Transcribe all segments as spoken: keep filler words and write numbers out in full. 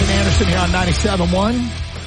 and Anderson here on ninety-seven point one.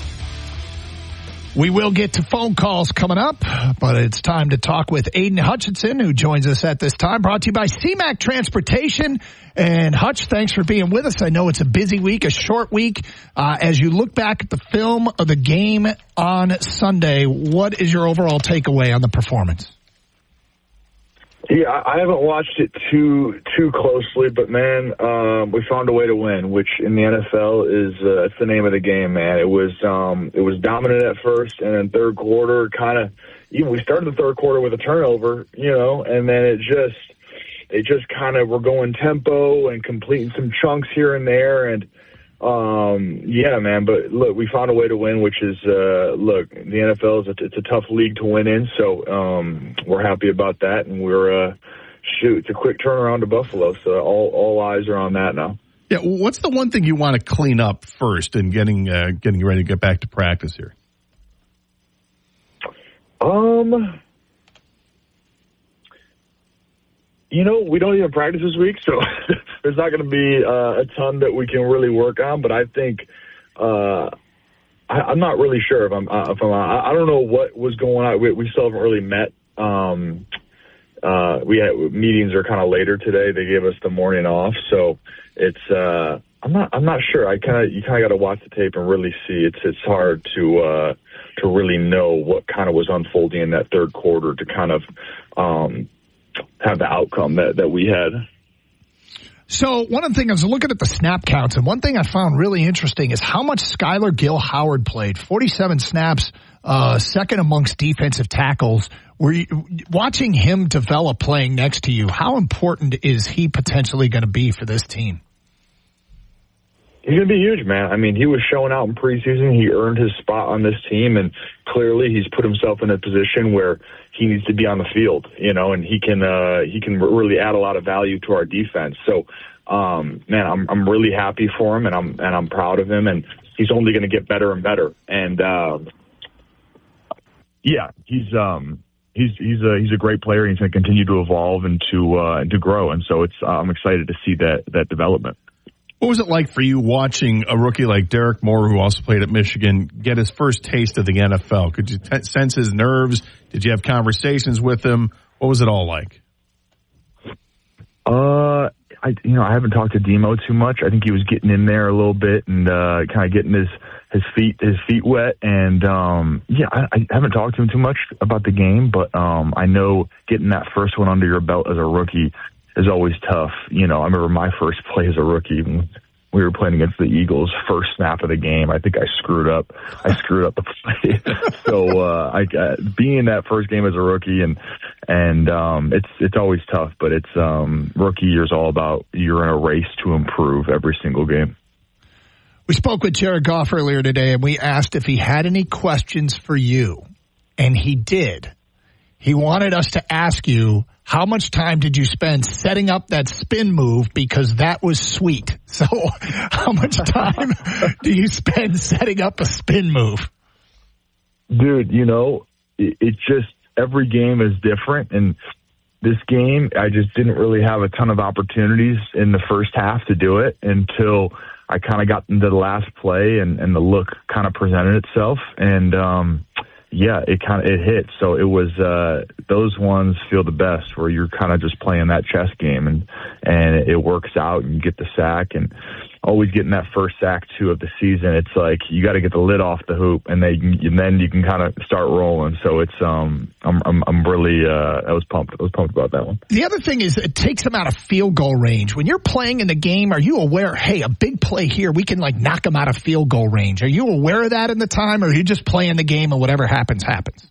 We will get to phone calls coming up, but it's time to talk with Aiden Hutchinson, who joins us at this time, brought to you by C MAC Transportation. And Hutch, thanks for being with us. I know it's a busy week, a short week. Uh, as you look back at the film of the game on Sunday, what is your overall takeaway on the performance? Yeah, I haven't watched it too too closely, but man, um, we found a way to win, which in the N F L is uh, it's the name of the game, man. It was um, it was dominant at first, and then third quarter, kind of even we started the third quarter with a turnover, you know, and then it just it just kind of we're going tempo and completing some chunks here and there, and um, yeah, man. But look, we found a way to win, which is uh, look, the N F L is a, it's a tough league to win in, so um, we're happy about that, and we're uh, shoot, it's a quick turnaround to Buffalo, so all all eyes are on that now. Yeah, what's the one thing you want to clean up first in getting uh, getting ready to get back to practice here? Um. You know, we don't even practice this week, so there's not going to be uh, a ton that we can really work on. But I think uh, I, I'm not really sure if I'm. Uh, if I'm. I, I don't know what was going on. We, we still haven't really met. Um, uh, we had meetings are kind of later today. They gave us the morning off, so it's. Uh, I'm not. I'm not sure. I kind of. You kind of got to watch the tape and really see. It's. It's hard to uh, to really know what kind of was unfolding in that third quarter to kind of. Um, have the outcome that, that we had. So one of the things, I was looking at the snap counts, and one thing I found really interesting is how much Skylar Gill-Howard played. forty-seven snaps, uh, second amongst defensive tackles. Were you, watching him develop playing next to you, how important is he potentially going to be for this team? He's going to be huge, man. I mean, he was showing out in preseason. He earned his spot on this team, and clearly he's put himself in a position where he needs to be on the field, you know, and he can uh, he can really add a lot of value to our defense. So, um, man, I'm I'm really happy for him, and I'm and I'm proud of him, and he's only going to get better and better. And uh, yeah, he's um he's he's a he's a great player. And he's going to continue to evolve and to uh, and to grow, and so it's uh, I'm excited to see that that development. What was it like for you watching a rookie like Derek Moore, who also played at Michigan, get his first taste of the N F L? Could you t- sense his nerves? Did you have conversations with him? What was it all like? Uh, I you know I haven't talked to Demo too much. I think he was getting in there a little bit and uh, kind of getting his his feet his feet wet. And um, yeah, I, I haven't talked to him too much about the game, but um, I know getting that first one under your belt as a rookie is always tough. You know, I remember my first play as a rookie when we were playing against the Eagles, first snap of the game. I think I screwed up. I screwed up the play. so, uh, I, uh, being that first game as a rookie and, and, um, it's, it's always tough, but it's, um, rookie year's all about you're in a race to improve every single game. We spoke with Jared Goff earlier today, and we asked if he had any questions for you, and he did. He wanted us to ask you, how much time did you spend setting up that spin move? Because that was sweet. So how much time do you spend setting up a spin move? Dude, you know, it, it just, every game is different. And this game, I just didn't really have a ton of opportunities in the first half to do it until I kind of got into the last play and, and the look kind of presented itself. And, um, yeah, it kind of, it hit. So it was, uh, those ones feel the best where you're kind of just playing that chess game and, and it works out and you get the sack and always getting that first sack too of the season. It's like, you got to get the lid off the hoop and they, and then you can kind of start rolling. So it's, um, I'm, I'm, I'm really, uh, I was pumped. I was pumped about that one. The other thing is it takes them out of field goal range. When you're playing in the game, are you aware, hey, a big play here, we can like knock them out of field goal range? Are you aware of that in the time, or are you just playing the game and whatever happens, happens?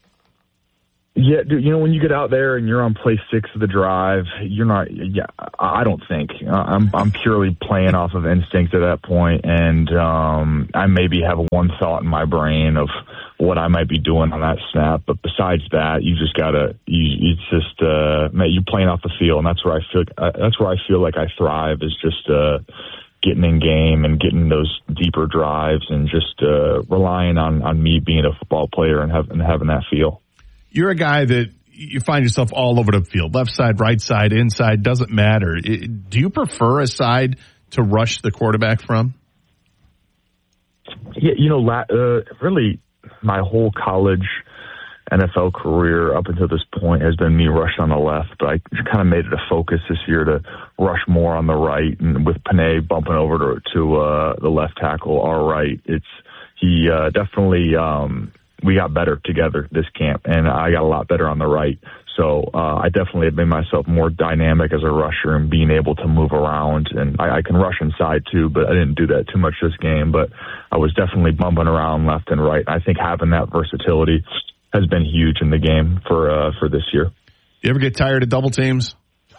Yeah, dude, you know, when you get out there and you're on play six of the drive, you're not, yeah, I don't think. I'm I'm purely playing off of instinct at that point, and um, I maybe have one thought in my brain of what I might be doing on that snap, but besides that, you just gotta, you, it's just, uh, man, you're playing off the field, and that's where I feel, uh, that's where I feel like I thrive, is just, uh, getting in game and getting those deeper drives and just, uh, relying on, on me being a football player and, have, and having that feel. You're a guy that you find yourself all over the field, left side, right side, inside, doesn't matter. Do you prefer a side to rush the quarterback from? Yeah, you know, la- uh, really my whole college N F L career up until this point has been me rushing on the left, but I kind of made it a focus this year to rush more on the right, and with Panay bumping over to, to uh, the left tackle, our right, it's he uh, definitely um, we got better together this camp, and I got a lot better on the right. So uh, I definitely have made myself more dynamic as a rusher and being able to move around. And I, I can rush inside too, but I didn't do that too much this game. But I was definitely bumping around left and right. I think having that versatility has been huge in the game for uh, for this year. You ever get tired of double teams?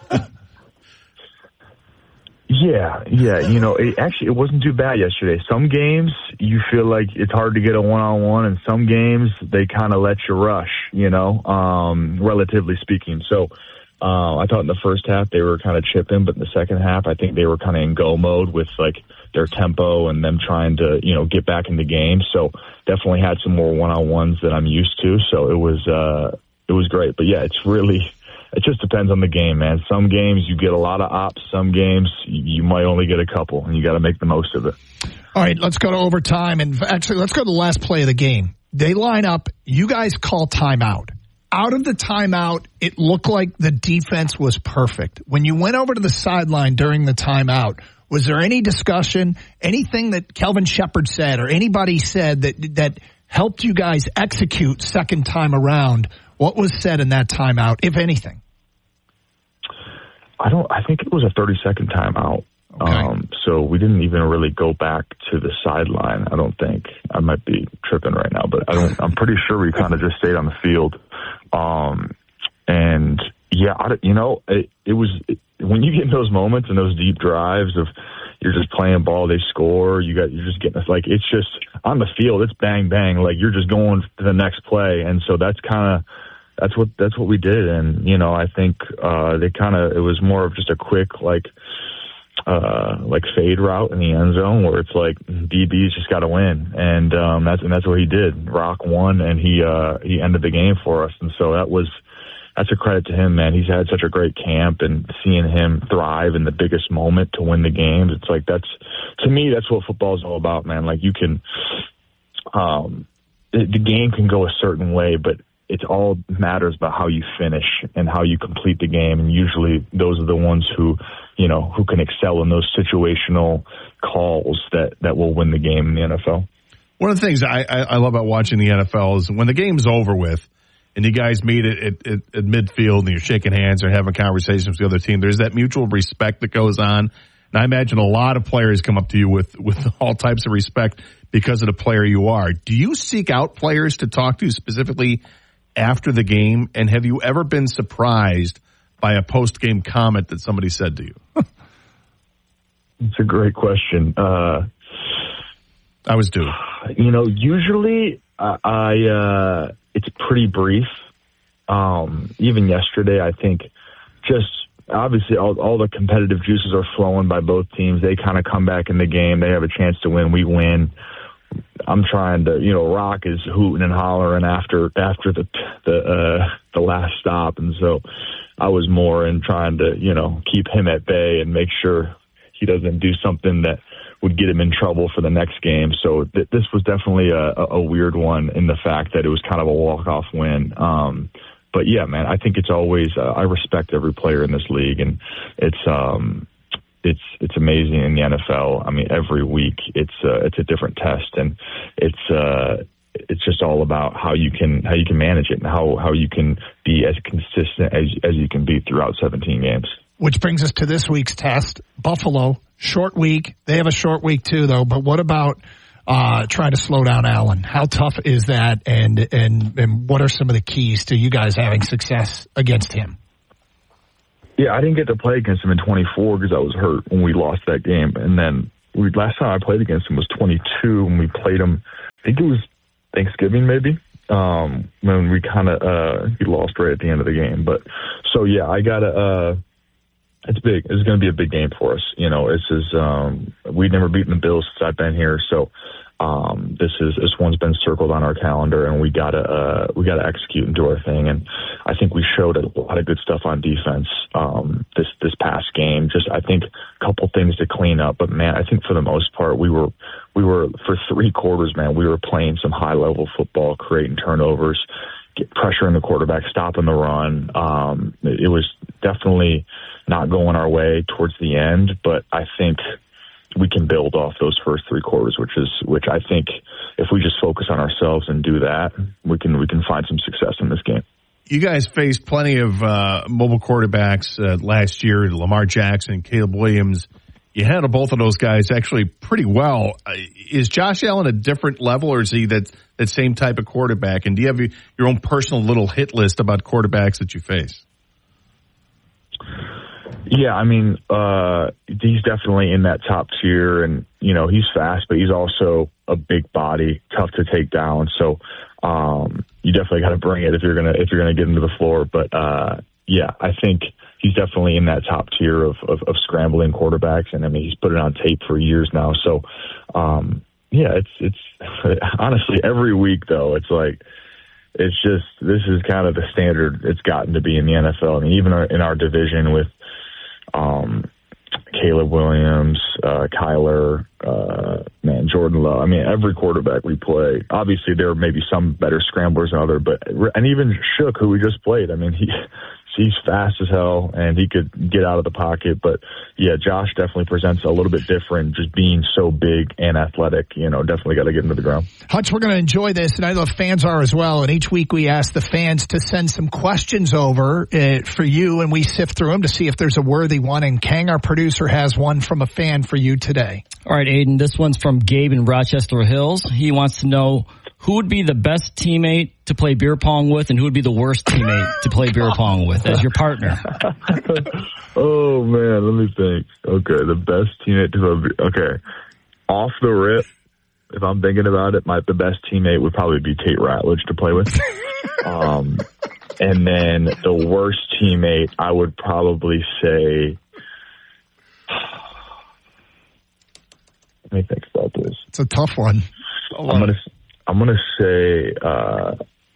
Yeah, yeah. You know, it, actually, it wasn't too bad yesterday. Some games, you feel like it's hard to get a one-on-one, and some games, they kind of let you rush, you know, um, relatively speaking. So uh, I thought in the first half they were kind of chipping, but in the second half, I think they were kind of in go mode with, like, their tempo and them trying to, you know, get back in the game. So definitely had some more one-on-ones that I'm used to. So it was, uh, it was great. But, yeah, it's really... It just depends on the game, man. Some games you get a lot of ops. Some games you might only get a couple, and you got to make the most of it. All right, let's go to overtime. And actually, let's go to the last play of the game. They line up. You guys call timeout. Out of the timeout, it looked like the defense was perfect. When you went over to the sideline during the timeout, was there any discussion, anything that Kelvin Shepard said or anybody said that that helped you guys execute second time around? What was said in that timeout, if anything? I don't. I think it was a thirty-second timeout. Okay. Um, so we didn't even really go back to the sideline. I don't think. I might be tripping right now, but I don't. I'm pretty sure we kind of just stayed on the field. Um, and yeah, I, you know, it, it was it, when you get in those moments and those deep drives of you're just playing ball, they score. You got you're just getting like it's just on the field. It's bang bang. Like you're just going to the next play, and so that's kind of. That's what that's what we did, and you know I think uh, they kind of it was more of just a quick like uh, like fade route in the end zone where it's like D B's just got to win, and um, that's and that's what he did. Rock won, and he uh, he ended the game for us, and so that was that's a credit to him, man. He's had such a great camp, and seeing him thrive in the biggest moment to win the games, it's like that's to me that's what football is all about, man. Like you can, um, the, the game can go a certain way, but it all matters about how you finish and how you complete the game. And usually those are the ones who, you know, who can excel in those situational calls that, that will win the game in the N F L. One of the things I, I, I love about watching the N F L is when the game's over with and you guys meet at, at, at midfield and you're shaking hands or having conversations with the other team, there's that mutual respect that goes on. And I imagine a lot of players come up to you with, with all types of respect because of the player you are. Do you seek out players to talk to specifically after the game, and have you ever been surprised by a post-game comment that somebody said to you? It's a great question. Uh, I was due. You know, usually I, I uh, it's pretty brief. Um, even yesterday, I think just obviously all, all the competitive juices are flowing by both teams. They kind of come back in the game. They have a chance to win. We win. I'm trying to, you know, Rock is hooting and hollering after after the the uh, the last stop, and so I was more in trying to, you know, keep him at bay and make sure he doesn't do something that would get him in trouble for the next game. So th- this was definitely a, a weird one in the fact that it was kind of a walk-off win. Um, but yeah, man, I think it's always uh, I respect every player in this league, and it's. Um, It's it's amazing in the N F L. I mean, every week it's uh, it's a different test, and it's uh, it's just all about how you can how you can manage it and how, how you can be as consistent as as you can be throughout seventeen games. Which brings us to this week's test. Buffalo, short week. They have a short week too, though. But what about uh, trying to slow down Allen? How tough is that, and and and what are some of the keys to you guys having success against him? Yeah, I didn't get to play against him in twenty-four because I was hurt when we lost that game. And then we, last time I played against him was twenty-two, and we played him, I think it was Thanksgiving maybe, um, when we kind of, uh, he lost right at the end of the game. But, so yeah, I got to, uh, it's big. It's going to be a big game for us. You know, it's just, um, we've never beaten the Bills since I've been here. So Um, this is this one's been circled on our calendar, and we gotta uh, we gotta execute and do our thing. And I think we showed a lot of good stuff on defense um, this this past game. Just I think a couple things to clean up, but man, I think for the most part we were we were for three quarters, man, we were playing some high level football, creating turnovers, get pressure in the quarterback, stopping the run. Um, it was definitely not going our way towards the end, but I think we can build off those first three quarters, which is which I think if we just focus on ourselves and do that, we can we can find some success in this game. You guys faced plenty of uh, mobile quarterbacks uh, last year, Lamar Jackson, Caleb Williams. You handled both of those guys actually pretty well. Uh, is Josh Allen a different level, or is he that that same type of quarterback? And do you have your own personal little hit list about quarterbacks that you face? Yeah, I mean, uh, he's definitely in that top tier, and, you know, he's fast, but he's also a big body, tough to take down. So, um, you definitely got to bring it if you're going to, if you're going to get into the floor. But, uh, yeah, I think he's definitely in that top tier of, of, of scrambling quarterbacks. And I mean, he's put it on tape for years now. So, um, yeah, it's, it's honestly every week though, it's like, it's just, this is kind of the standard it's gotten to be in the N F L. I mean, even our, in our division with, Um, Caleb Williams, uh, Kyler, uh, man, Jordan Love. I mean, every quarterback we play, obviously there may be some better scramblers than other, but, and even Shook, who we just played. I mean, he, he's fast as hell and he could get out of the pocket, but yeah, Josh definitely presents a little bit different, just being so big and athletic, you know, definitely got to get into the ground. Hutch, we're going to enjoy this, and I know fans are as well, and each week we ask the fans to send some questions over uh, for you, and we sift through them to see if there's a worthy one, and Kang, our producer, has one from a fan for you today. All right, Aiden, this one's from Gabe in Rochester Hills. He wants to know who would be the best teammate to play beer pong with, and who would be the worst teammate to play beer pong with as your partner? Oh, man, let me think. Okay, the best teammate to play. Okay, off the rip, if I'm thinking about it, my the best teammate would probably be Tate Ratledge to play with. um, and then the worst teammate, I would probably say. Let me think about this. It's a tough one. I'm gonna, I'm gonna say. Uh,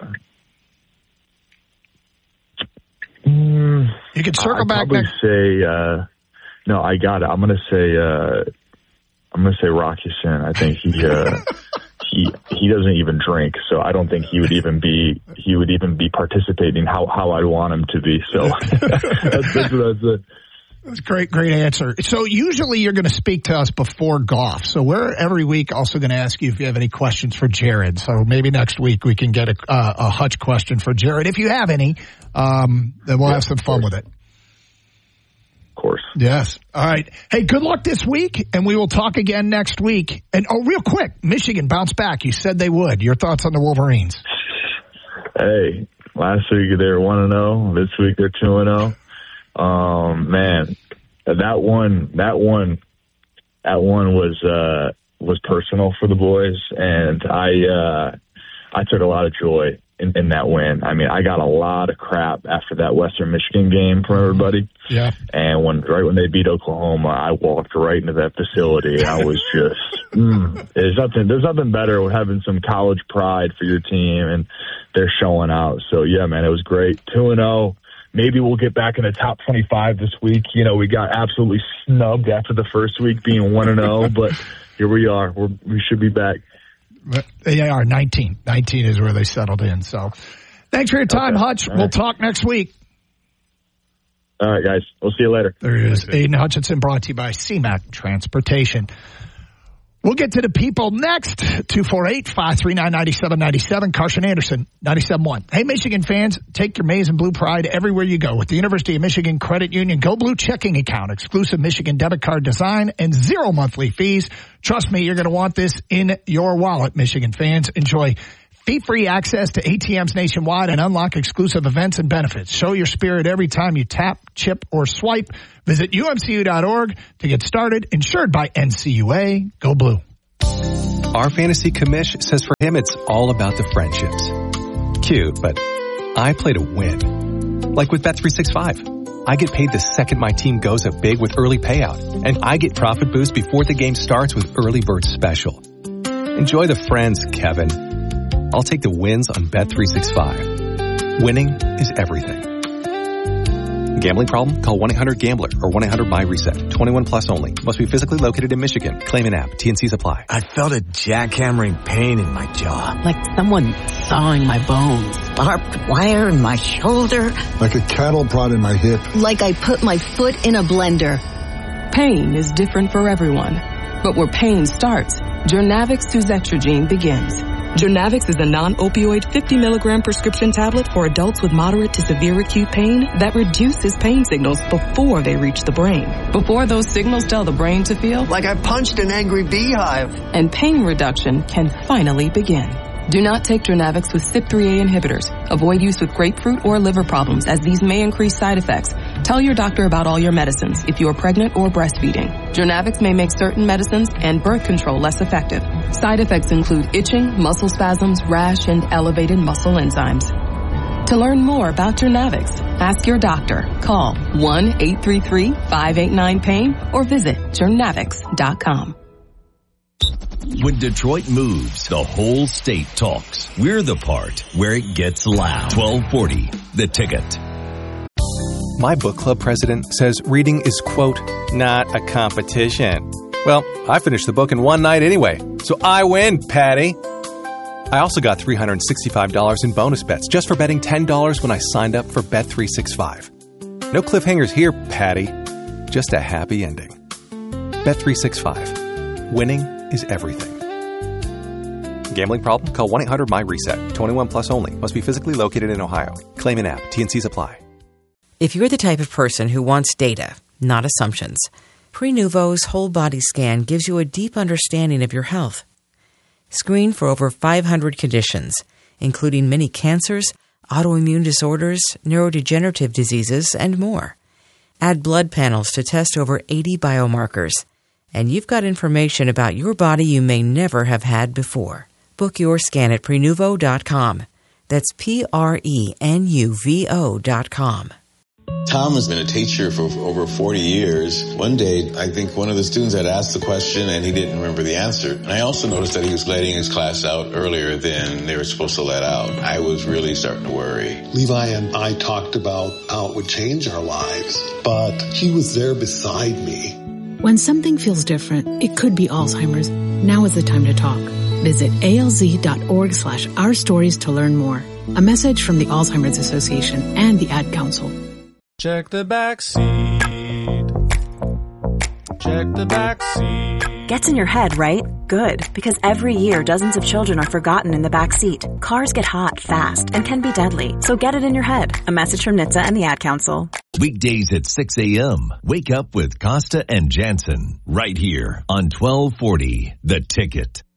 mm, you can circle I'd back. Probably next. say. Uh, no, I got it. I'm gonna say. Uh, I'm gonna say Rocky Sin. I think he. Uh, he he doesn't even drink, so I don't think he would even be. He would even be participating how how I'd want him to be. So that's, that's what I'd say. That's a great, great answer. So usually you're going to speak to us before golf. So we're every week also going to ask you if you have any questions for Jared. So maybe next week we can get a, uh, a Hutch question for Jared. If you have any, um, then we'll yeah, have some fun with it. Of course. Yes. All right. Hey, good luck this week, and we will talk again next week. And, oh, real quick, Michigan bounced back. You said they would. Your thoughts on the Wolverines? Hey, last week they were one and oh. This week they're two and oh. Um, man, that one, that one, that one was, uh, was personal for the boys. And I, uh, I took a lot of joy in, in that win. I mean, I got a lot of crap after that Western Michigan game from everybody. Yeah. And when, right when they beat Oklahoma, I walked right into that facility. I was just, mm, there's nothing, there's nothing better than having some college pride for your team, and they're showing out. So yeah, man, it was great. two and oh. Maybe we'll get back in the top twenty-five this week. You know, we got absolutely snubbed after the first week being one and oh, but here we are. We're, we should be back. They are nineteen. nineteen is where they settled in. So thanks for your time, okay. Hutch. All we'll right. talk next week. All right, guys. We'll see you later. There he is. Aiden Hutchinson, brought to you by C MAC Transportation. We'll get to the people next. two four eight, five three nine, nine seven nine seven. Carson Anderson, ninety-seven point one. Hey, Michigan fans, take your maize and blue pride everywhere you go with the University of Michigan Credit Union Go Blue checking account, exclusive Michigan debit card design, and zero monthly fees. Trust me, you're going to want this in your wallet, Michigan fans. Enjoy fee-free access to A T Ms nationwide and unlock exclusive events and benefits. Show your spirit every time you tap, chip, or swipe. Visit U M C U dot org to get started. Insured by N C U A. Go Blue. Our fantasy commish says for him it's all about the friendships. Cute, but I play to win. Like with Bet three sixty-five. I get paid the second my team goes up big with early payout. And I get profit boost before the game starts with Early Bird Special. Enjoy the friends, Kevin. I'll take the wins on Bet three sixty-five. Winning is everything. Gambling problem? Call one eight hundred gambler or one eight hundred buy reset. twenty-one plus only. Must be physically located in Michigan. Claim an app. T N Cs apply. I felt a jackhammering pain in my jaw. Like someone sawing my bones. Barbed wire in my shoulder. Like a cattle prod in my hip. Like I put my foot in a blender. Pain is different for everyone. But where pain starts, Journavx Suzetrigine begins. Journavx is a non-opioid fifty milligram prescription tablet for adults with moderate to severe acute pain that reduces pain signals before they reach the brain. Before those signals tell the brain to feel like I punched an angry beehive. And pain reduction can finally begin. Do not take Journavx with C Y P three A inhibitors. Avoid use with grapefruit or liver problems, as these may increase side effects. Tell your doctor about all your medicines if you are pregnant or breastfeeding. Journavx may make certain medicines and birth control less effective. Side effects include itching, muscle spasms, rash, and elevated muscle enzymes. To learn more about Journavx, ask your doctor. Call one eight three three, five eight nine, pain or visit journavx dot com. When Detroit moves, the whole state talks. We're the part where it gets loud. twelve forty, The Ticket. My book club president says reading is, quote, not a competition. Well, I finished the book in one night anyway, so I win, Patty. I also got three hundred sixty-five dollars in bonus bets just for betting ten dollars when I signed up for Bet three sixty-five. No cliffhangers here, Patty. Just a happy ending. Bet three sixty-five. Winning is everything. Gambling problem? Call one eight hundred my reset. twenty-one plus only. Must be physically located in Ohio. Claim an app. T N Cs apply. If you're the type of person who wants data, not assumptions, Prenuvo's whole body scan gives you a deep understanding of your health. Screen for over five hundred conditions, including many cancers, autoimmune disorders, neurodegenerative diseases, and more. Add blood panels to test over eighty biomarkers. And you've got information about your body you may never have had before. Book your scan at Prenuvo dot com. That's P R E N U V O dot com. Tom has been a teacher for over forty years. One day, I think one of the students had asked the question and he didn't remember the answer. And I also noticed that he was letting his class out earlier than they were supposed to let out. I was really starting to worry. Levi and I talked about how it would change our lives, but he was there beside me. When something feels different, it could be Alzheimer's. Now is the time to talk. Visit alz.org slash our stories to learn more. A message from the Alzheimer's Association and the Ad Council. Check the back seat. Check the back seat. Gets in your head, right? Good, because every year dozens of children are forgotten in the back seat. Cars get hot fast and can be deadly, so get it in your head. A message from N H T S A and the Ad Council. Weekdays at six a.m. Wake up with Costa and Jansen right here on twelve forty The Ticket.